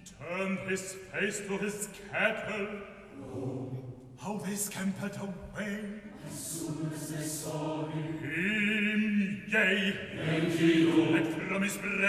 turned his face to his kettle. How they scampered away. As soon as they saw him, Him, yea, and he and from his breast